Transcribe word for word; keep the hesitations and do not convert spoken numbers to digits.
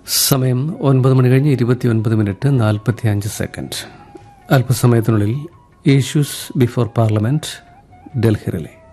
സമയം ഒൻപത് മണി കഴിഞ്ഞ് ഇരുപത്തി ഒൻപത് മിനിറ്റ് നാൽപ്പത്തി അഞ്ച് സെക്കൻഡ്. അല്പസമയത്തിനുള്ളിൽ issues before parliament Delhi relay.